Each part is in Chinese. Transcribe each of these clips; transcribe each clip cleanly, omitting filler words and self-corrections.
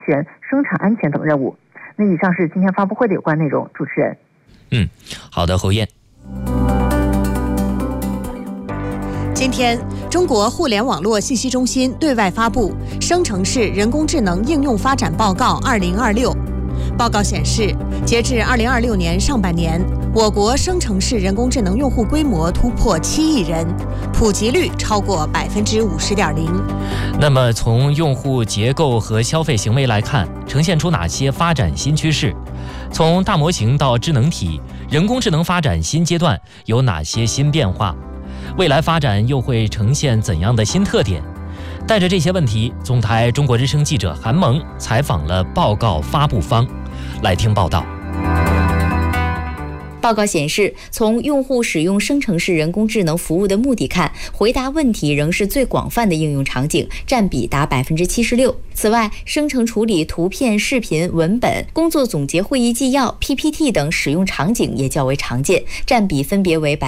权、生产安全等任务。那以上是今天发布会的有关内容，主持人。 好的，侯燕。 今天，中国互联网络信息中心对外发布《生成式人工智能应用发展报告2026》。报告显示，截至2026年上半年，我国生成式人工智能用户规模突破7亿人，普及率超过50.0%。 那么，从用户结构和消费行为来看，呈现出哪些发展新趋势？从大模型到智能体，人工智能发展新阶段有哪些新变化？未来发展又会呈现怎样的新特点？带着这些问题，总台中国之声记者韩萌采访了报告发布方，来听报道。 报告显示，从用户使用生成式人工智能服务的目的看，回答问题仍是最广泛的应用场景，占比达76%。此外，生成处理图片、视频、文本、工作总结会议纪要、PPT 等使用场景也较为常见，占比分别为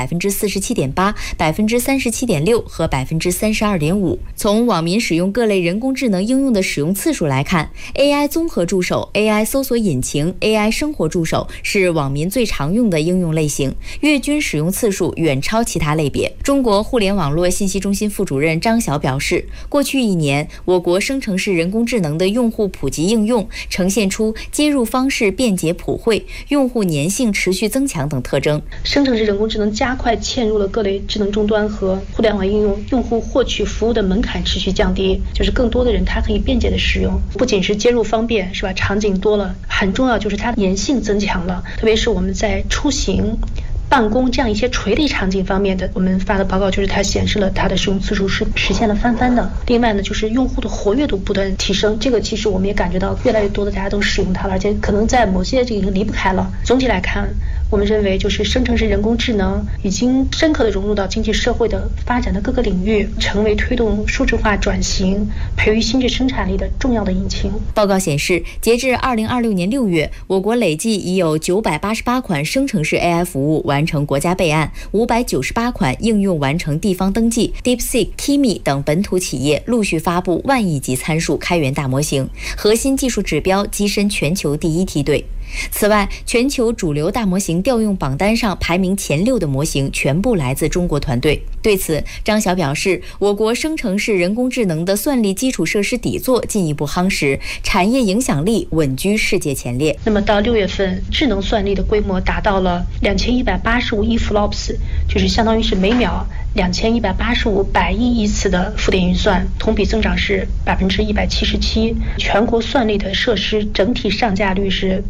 47.8%、37.6%和32.5%。从网民使用各类人工智能应用的使用次数来看， AI 综合助手、AI 搜索引擎、AI 生活助手是网民最常用的应用类型，月均使用次数远超其他类别。中国互联网络信息中心副主任张晓表示，过去1年，我国生成式人工智能的用户普及应用呈现出接入方式便捷普惠、用户粘性持续增强等特征。 生成式人工智能加快嵌入了各类智能终端和互联网应用，用户获取服务的门槛持续降低，就是更多的人他可以便捷的使用。不仅是接入方便，是吧？场景多了，很重要就是它粘性增强了，特别是我们在出行、办公这样一些垂类场景方面的，我们发的报告就是它显示了它的使用次数是实现了翻番的。另外呢，就是用户的活跃度不断提升，这个其实我们也感觉到越来越多的大家都使用它了，而且可能在某些这个已经离不开了。总体来看，我们认为就是生成式人工智能已经深刻地融入到经济社会的发展的各个领域，成为推动数字化转型、培育新质生产力的重要的引擎。 报告显示，截至2026年6月，我国累计已有988款生成式 AI 服务完成国家备案，598款应用完成地方登记。DeepSeek、Kimi 等本土企业陆续发布万亿级参数开源大模型，核心技术指标跻身全球第一梯队。此外，全球主流大模型调用榜单上排名前6的模型全部来自中国团队。对此，张晓表示，我国生成式人工智能的算力基础设施底座进一步夯实，产业影响力稳居世界前列。 那么到6月份，智能算力的规模达到了2185亿 flops， 就是相当于是每秒2185百亿亿次的负电运算，同比增长是177%。全国算力的设施整体上架率是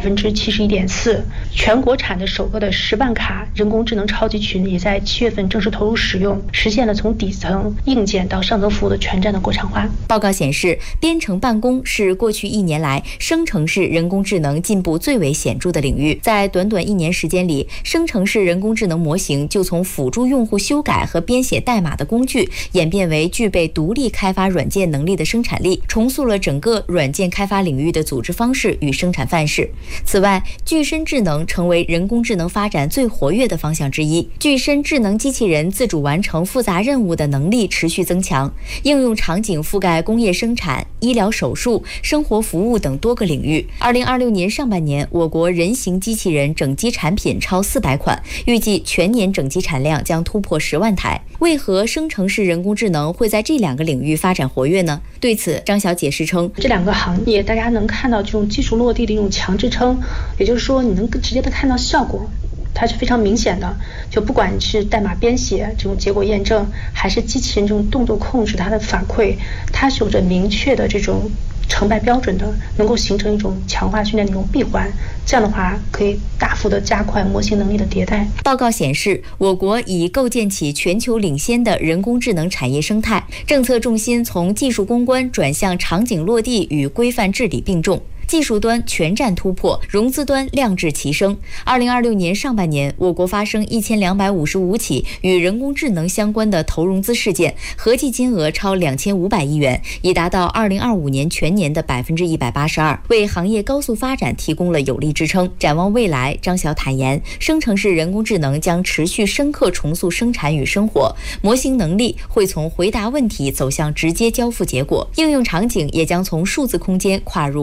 71.4%，全国产的首个的10万卡人工智能超级群也在7月份正式投入使用，实现了从底层硬件到上层服务的全站的国产化。 报告显示，编程办公是过去1年来生成式人工智能进步最为显著的领域。在短短1年时间里，生成式人工智能模型就从辅助用户修改和编写代码的工具，演变为具备独立开发软件能力的生产力，重塑了整个软件开发领域的组织方式与生产范式。此外，具身智能成为人工智能发展最活跃的方向之一。具身智能机器人自主完成复杂任务的能力持续增强，应用场景覆盖工业生产、医疗手术、生活服务等多个领域。2026年上半年，我国人形机器人整机产品超400款，预计全年整机产量将突破10万台。为何生成式人工智能会在这2个领域发展活跃呢？对此，张晓解释称， 这2个行业大家能看到这种技术落地的一种强支撑，也就是说你能直接的看到效果，它是非常明显的。就不管是代码编写这种结果验证，还是机器人这种动作控制它的反馈，它是有着明确的这种成败标准的，能够形成一种强化训练的一种闭环，这样的话可以大幅的加快模型能力的迭代。 报告显示，我国已构建起全球领先的人工智能产业生态，政策重心从技术攻关转向场景落地与规范治理并重。技术端全站突破，融资端量质齐升。2026年上半年，我国发生1255起与人工智能相关的投融资事件，合计金额超2500亿元，已达到2025年全年的182%，为行业高速发展提供了有力支撑。展望未来，张晓坦言，生成式人工智能将持续深刻重塑生产与生活，模型能力会从回答问题走向直接交付结果，应用场景也将从数字空间跨入